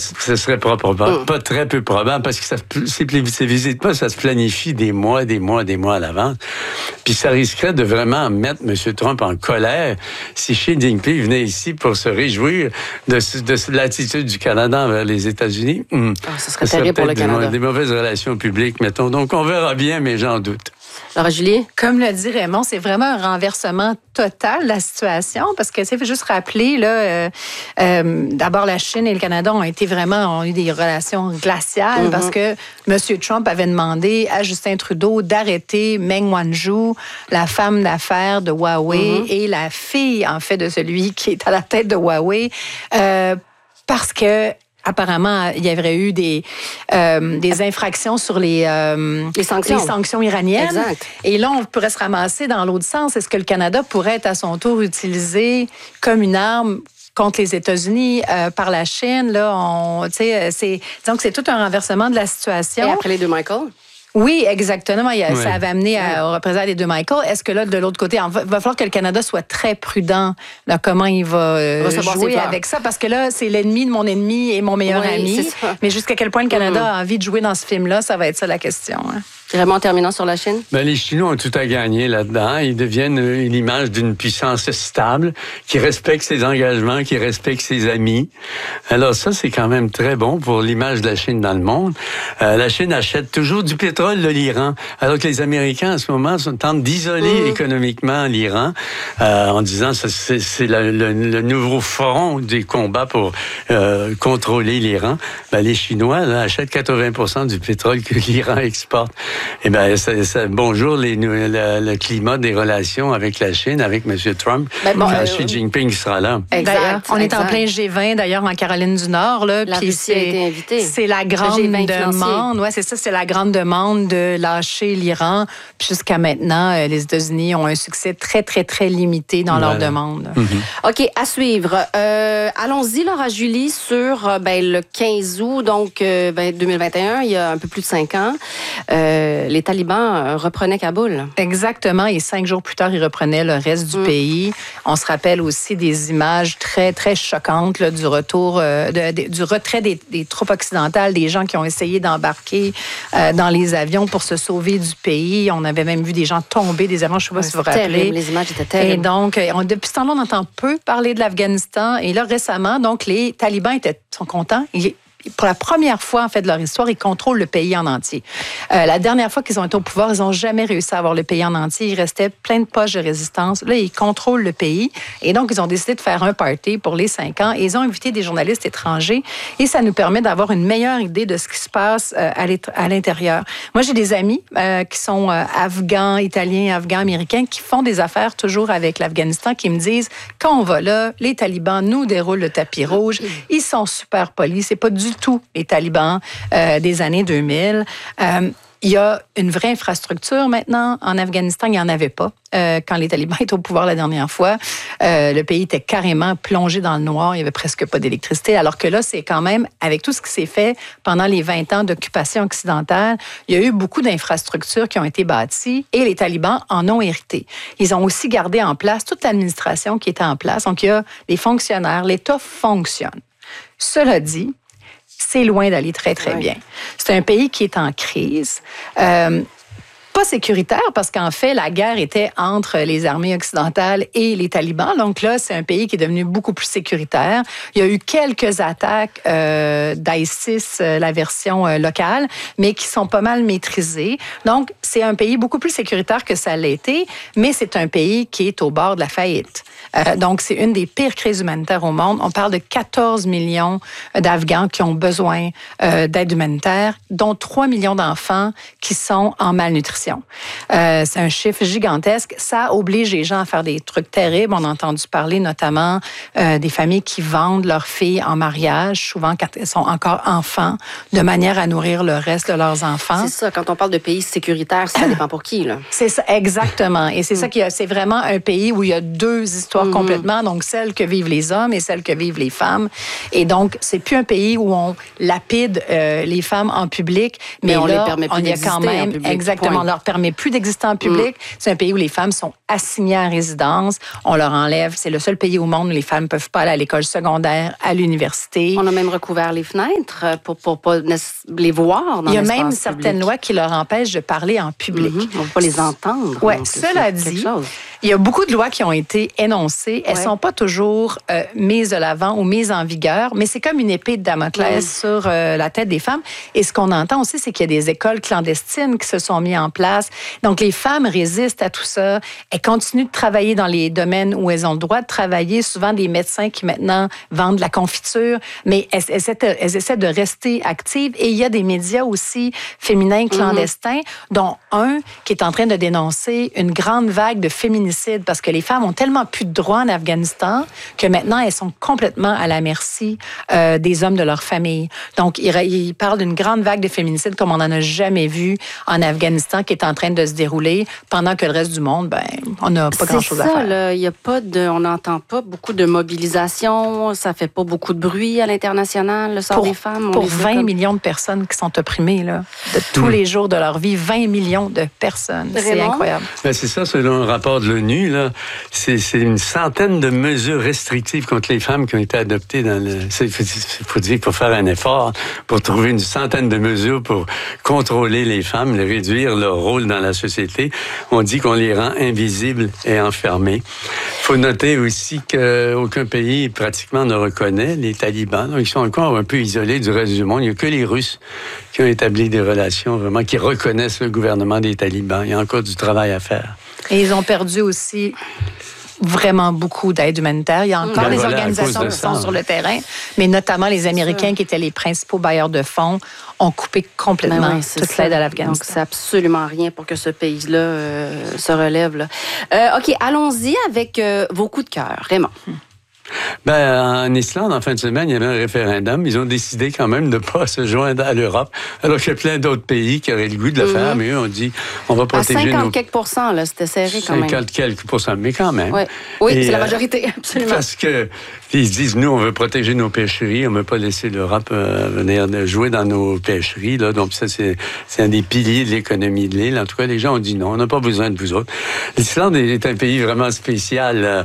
ce serait pas très peu probable parce que ces visites-là, ça se planifie des mois à l'avance. Puis ça risquerait de vraiment mettre M. Trump en colère si Xi Jinping venait ici pour se réjouir de l'attitude du Canada envers les États-Unis. Ce serait terrible pour le Canada. Des mauvaises relations publiques, mettons. Donc, on verra bien, mais j'en doute. Alors, Julie? Comme le dit Raymond, c'est vraiment un renversement total de la situation parce que, tu sais, il faut juste rappeler, là, d'abord, la Chine et le Canada ont eu des relations glaciales parce que M. Trump avait demandé à Justin Trudeau d'arrêter Meng Wanzhou, la femme d'affaires de Huawei et la fille, en fait, de celui qui est à la tête de Huawei, parce que apparemment, il y aurait eu des infractions sur les sanctions iraniennes. Exact. Et là, on pourrait se ramasser dans l'autre sens. Est-ce que le Canada pourrait être à son tour utilisé comme une arme contre les États-Unis par la Chine? Là, disons que c'est tout un renversement de la situation. Et après les deux Michael? Oui, exactement. Ça avait amené au représailles des deux Michael. Est-ce que là, de l'autre côté, il va falloir que le Canada soit très prudent dans comment il va jouer avec ça, parce que là, c'est l'ennemi de mon ennemi et mon meilleur ami. Mais jusqu'à quel point le Canada a envie de jouer dans ce film-là, ça va être ça la question. Hein. Vraiment, en terminant sur la Chine? Les Chinois ont tout à gagner là-dedans. Ils deviennent une image d'une puissance stable, qui respecte ses engagements, qui respecte ses amis. Alors ça, c'est quand même très bon pour l'image de la Chine dans le monde. La Chine achète toujours du pétrole de l'Iran, alors que les Américains, en ce moment, tentent d'isoler économiquement l'Iran, en disant que c'est le nouveau front des combats pour contrôler l'Iran. Les Chinois achètent 80% du pétrole que l'Iran exporte. Eh bien, bonjour le climat des relations avec la Chine, avec M. Trump. Xi Jinping sera là. Exact. On est en plein G20, d'ailleurs, en Caroline du Nord. Là, la Russie a été invitée. C'est la grande demande. Ouais, c'est ça, c'est la grande demande de lâcher l'Iran. Puis jusqu'à maintenant, les États-Unis ont un succès très, très, très limité dans leur demande. OK, à suivre. Allons-y, Laura Julie, sur le 15 août, donc 2021, il y a un peu plus de 5 ans. Les talibans reprenaient Kaboul. Exactement. Et 5 jours plus tard, ils reprenaient le reste du pays. On se rappelle aussi des images très, très choquantes là, du retour, du retrait des troupes occidentales, des gens qui ont essayé d'embarquer dans les avions pour se sauver du pays. On avait même vu des gens tomber des avions. Je ne sais pas si vous vous rappelez. Terrible. Les images étaient terribles. Et donc, depuis ce temps-là, on entend peu parler de l'Afghanistan. Et là, récemment, donc, les talibans sont contents. Pour la première fois, en fait, de leur histoire, ils contrôlent le pays en entier. La dernière fois qu'ils ont été au pouvoir, ils n'ont jamais réussi à avoir le pays en entier. Il restait plein de poches de résistance. Là, ils contrôlent le pays. Et donc, ils ont décidé de faire un party pour les 5 ans. Et ils ont invité des journalistes étrangers. Et ça nous permet d'avoir une meilleure idée de ce qui se passe à l'intérieur. Moi, j'ai des amis qui sont afghans, italiens, afghans, américains, qui font des affaires toujours avec l'Afghanistan, qui me disent, quand on va là, les talibans nous déroulent le tapis rouge. Ils sont super polis. C'est pas du tout les talibans des années 2000. Il y a une vraie infrastructure maintenant. En Afghanistan, il n'y en avait pas quand les talibans étaient au pouvoir la dernière fois. Le pays était carrément plongé dans le noir. Il n'y avait presque pas d'électricité. Alors que là, c'est quand même, avec tout ce qui s'est fait pendant les 20 ans d'occupation occidentale, il y a eu beaucoup d'infrastructures qui ont été bâties et les talibans en ont hérité. Ils ont aussi gardé en place toute l'administration qui était en place. Donc, il y a les fonctionnaires. L'État fonctionne. Cela dit, c'est loin d'aller très, très bien. C'est un pays qui est en crise. Pas sécuritaire parce qu'en fait, la guerre était entre les armées occidentales et les talibans. Donc là, c'est un pays qui est devenu beaucoup plus sécuritaire. Il y a eu quelques attaques d'ISIS, la version locale, mais qui sont pas mal maîtrisées. Donc, c'est un pays beaucoup plus sécuritaire que ça l'a été, mais c'est un pays qui est au bord de la faillite. Donc, c'est une des pires crises humanitaires au monde. On parle de 14 millions d'Afghans qui ont besoin d'aide humanitaire, dont 3 millions d'enfants qui sont en malnutrition. C'est un chiffre gigantesque. Ça oblige les gens à faire des trucs terribles. On a entendu parler notamment des familles qui vendent leurs filles en mariage, souvent quand elles sont encore enfants, de manière à nourrir le reste de leurs enfants. C'est ça, quand on parle de pays sécuritaires, ça dépend pour qui, là. C'est ça, exactement. Et c'est ça c'est vraiment un pays où il y a deux histoires complètement, donc celle que vivent les hommes et celle que vivent les femmes. Et donc, c'est plus un pays où on lapide les femmes en public, mais on là, les permet plus on y a quand même, en public, exactement, leur permet plus d'exister en public. C'est un pays où les femmes sont assignées en résidence. On leur enlève. C'est le seul pays au monde où les femmes ne peuvent pas aller à l'école secondaire, à l'université. On a même recouvert les fenêtres pour pas les voir dans Il y a l'espace même public. certaines lois qui leur empêchent de parler en public. On ne peut pas les entendre. Oui, Donc, cela c'est dit, quelque chose. il y a beaucoup de lois qui ont été énoncées. Elles ne sont pas toujours mises de l'avant ou mises en vigueur, mais c'est comme une épée de Damoclès sur la tête des femmes. Et ce qu'on entend aussi, c'est qu'il y a des écoles clandestines qui se sont mises en place. Donc, les femmes résistent à tout ça. Elles continuent de travailler dans les domaines où elles ont le droit de travailler. Souvent, des médecins qui maintenant vendent de la confiture, mais elles essaient de rester actives. Et il y a des médias aussi féminins clandestins, dont un qui est en train de dénoncer une grande vague de féminicide parce que les femmes ont tellement plus de droits en Afghanistan que maintenant, elles sont complètement à la merci des hommes de leur famille. Donc, il parle d'une grande vague de féminicide comme on n'en a jamais vu en Afghanistan qui est en train de se dérouler pendant que le reste du monde, on n'a pas grand-chose à faire. Là, il y a pas on n'entend pas beaucoup de mobilisation, ça fait pas beaucoup de bruit à l'international, le sort des femmes. Pour 20 millions de personnes qui sont opprimées là, de tous les jours de leur vie, 20 millions de personnes. C'est incroyable. Ben, c'est ça, selon un rapport de l'ONU, là, c'est une centaine de mesures restrictives contre les femmes qui ont été adoptées dans le... Il faut dire qu'il faut faire un effort pour trouver une centaine de mesures pour contrôler les femmes, les réduire leur rôle dans la société. On dit qu'on les rend invisibles et enfermées. Il faut noter aussi qu'aucun pays pratiquement ne reconnaît les talibans. Donc, ils sont encore un peu isolés du reste du monde. Il n'y a que les Russes qui ont établi des relations vraiment qui reconnaissent le gouvernement des talibans. Il y a encore du travail à faire. Et ils ont perdu aussi vraiment beaucoup d'aide humanitaire. Il y a encore des organisations qui sont sur le terrain, mais notamment les Américains, qui étaient les principaux bailleurs de fonds, ont coupé complètement toute l'aide à l'Afghanistan. Donc, c'est absolument rien pour que ce pays-là se relève. Là. OK, allons-y avec vos coups de cœur. Raymond. En Islande, en fin de semaine, il y avait un référendum. Ils ont décidé quand même de ne pas se joindre à l'Europe, alors qu'il y a plein d'autres pays qui auraient le goût de le faire, mais eux ont dit, on va protéger à 50 quelques pourcents, là, c'était serré quand même. 50 quelques pourcents, mais quand même. Oui, c'est la majorité, absolument. Parce que ils se disent, nous, on veut protéger nos pêcheries, on ne veut pas laisser l'Europe venir jouer dans nos pêcheries. Là. Donc ça, c'est un des piliers de l'économie de l'île. En tout cas, les gens ont dit non, on n'a pas besoin de vous autres. L'Islande est un pays vraiment spécial.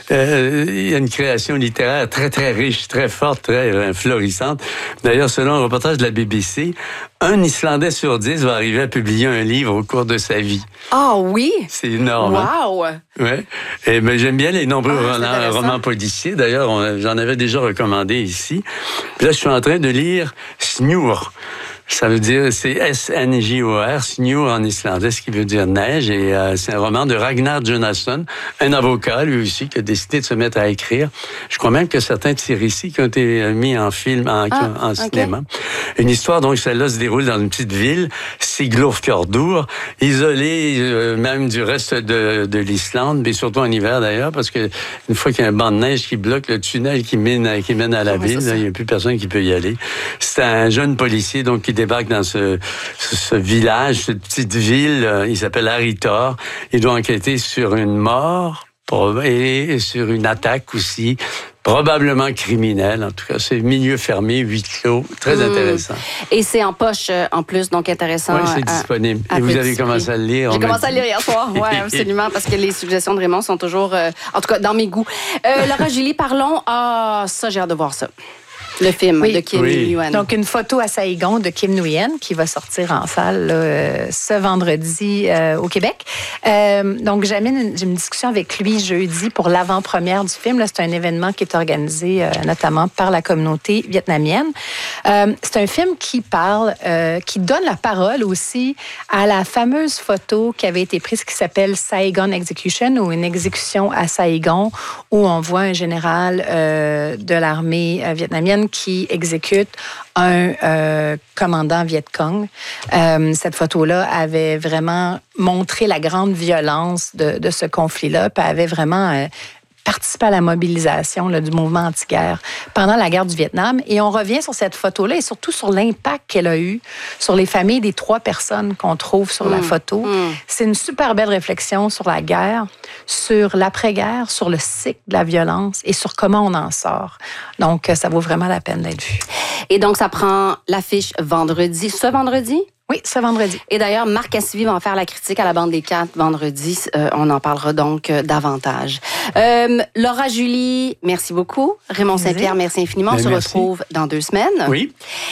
Il y a une création littéraire très, très riche, très forte, très florissante. D'ailleurs, selon un reportage de la BBC, un Islandais sur 10 va arriver à publier un livre au cours de sa vie. Ah oui? C'est énorme. Wow! Hein? Ouais. Et j'aime bien les nombreux romans policiers. D'ailleurs, j'en avais déjà recommandé ici. Puis là, je suis en train de lire Snjor. Ça veut dire, c'est S-N-J-O-R, Snjor en islandais, ce qui veut dire neige. Et c'est un roman de Ragnar Jonasson, un avocat, lui aussi, qui a décidé de se mettre à écrire. Je crois même que certains de ses récits qui ont été mis en film, en cinéma. Une histoire, donc, celle-là se déroule dans une petite ville, Siglufjordur, isolée même du reste de l'Islande, mais surtout en hiver d'ailleurs, parce que une fois qu'il y a un banc de neige qui bloque le tunnel qui mène à la ville, il n'y a plus personne qui peut y aller. C'est un jeune policier, donc, qui débarque dans ce village, cette petite ville, il s'appelle Aritor. Il doit enquêter sur une mort et sur une attaque aussi, probablement criminelle. En tout cas, c'est milieu fermé, huis clos, très intéressant. Et c'est en poche en plus, donc intéressant. Oui, c'est disponible. Et vous avez commencé à le lire? J'ai commencé à le lire hier soir, oui, absolument, parce que les suggestions de Raymond sont toujours, en tout cas, dans mes goûts. Laura Julie, parlons. Ah, ça, j'ai hâte de voir ça. Le film de Kim Nguyen. Donc, une photo à Saigon de Kim Nguyen qui va sortir en salle là, ce vendredi au Québec. Donc, j'ai une discussion avec lui jeudi pour l'avant-première du film. Là, c'est un événement qui est organisé notamment par la communauté vietnamienne. C'est un film qui parle, qui donne la parole aussi à la fameuse photo qui avait été prise qui s'appelle Saigon Execution ou une exécution à Saigon où on voit un général de l'armée vietnamienne qui exécute un commandant Viet Cong. Cette photo-là avait vraiment montré la grande violence de ce conflit-là, puis avait vraiment participé à la mobilisation là, du mouvement anti-guerre pendant la guerre du Vietnam. Et on revient sur cette photo-là et surtout sur l'impact qu'elle a eu sur les familles des 3 personnes qu'on trouve sur la photo. C'est une super belle réflexion sur la guerre, sur l'après-guerre, sur le cycle de la violence et sur comment on en sort. Donc, ça vaut vraiment la peine d'être vu. Et donc, ça prend l'affiche vendredi. Ce vendredi? Oui, c'est vendredi. Et d'ailleurs, Marc Cassivi va en faire la critique à la Bande des 4 vendredi. On en parlera donc davantage. Laura Julie, merci beaucoup. Raymond Saint-Pierre, merci infiniment. On se retrouve dans 2 semaines. Oui.